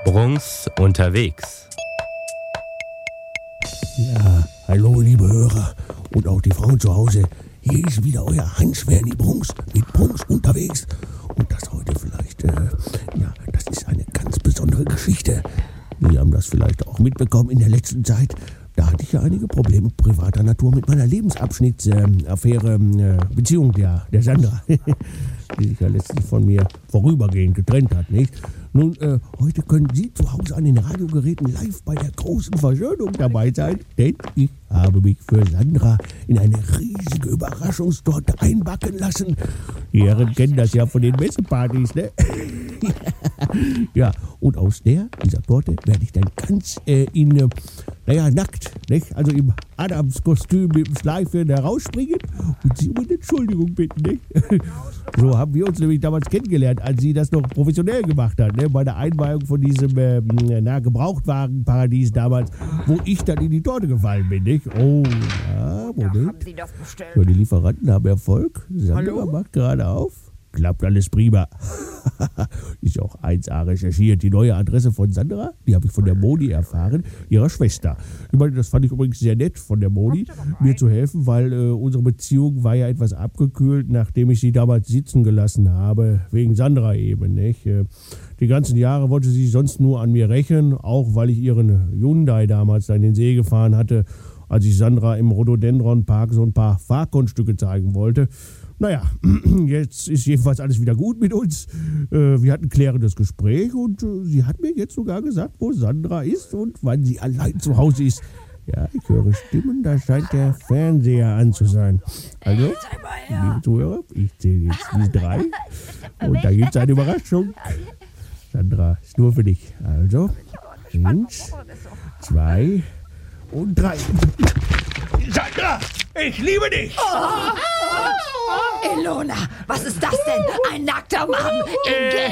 Bruns unterwegs. Ja, hallo liebe Hörer und auch die Frauen zu Hause. Hier ist wieder euer Hans-Werni Bruns mit Bruns unterwegs. Und das heute vielleicht, das ist eine ganz besondere Geschichte. Sie haben das vielleicht auch mitbekommen in der letzten Zeit. Da hatte ich ja einige Probleme privater Natur mit meiner Lebensabschnittsaffäre, Beziehung der Sandra, die sich ja letztens von mir vorübergehend getrennt hat, nicht? Nun, heute können Sie zu Hause an den Radiogeräten live bei der großen Verschönung dabei sein, denn ich habe mich für Sandra in eine riesige Überraschungstorte einbacken lassen. Die Herren kennen das ja von den Messepartys, ne? Ja, und aus dieser Torte werde ich dann ganz nackt, nicht? Also im Adamskostüm mit dem Schleifchen herausspringen und Sie um Entschuldigung bitten, nicht? So haben wir uns nämlich damals kennengelernt, als sie das noch professionell gemacht hat, ne? Bei der Einweihung von diesem Gebrauchtwagenparadies damals, wo ich dann in die Torte gefallen bin, nicht? Oh, ja, Moment. Haben Sie das bestellt? So, die Lieferanten haben Erfolg. Sandra macht gerade auf. Klappt alles prima. Ist auch 1A recherchiert. Die neue Adresse von Sandra, die habe ich von der Moni erfahren, ihrer Schwester. Ich meine, das fand ich übrigens sehr nett von der Moni, mir zu helfen, weil unsere Beziehung war ja etwas abgekühlt, nachdem ich sie damals sitzen gelassen habe, wegen Sandra eben, nicht? Die ganzen Jahre wollte sie sich sonst nur an mir rächen, auch weil ich ihren Hyundai damals da in den See gefahren hatte, als ich Sandra im Rhododendron Park so ein paar Fahrkunststücke zeigen wollte. Naja, jetzt ist jedenfalls alles wieder gut mit uns. Wir hatten ein klärendes Gespräch und sie hat mir jetzt sogar gesagt, wo Sandra ist und wann sie allein zu Hause ist. Ja, ich höre Stimmen, da scheint der Fernseher an zu sein. Also, liebe Zuhörer, ich zähle jetzt die 3 und da gibt es eine Überraschung. Sandra, ist nur für dich. Also, 1, 2 und 3. Sandra, ich liebe dich! Ilona, was ist das denn? Ein nackter Mann in Gelb.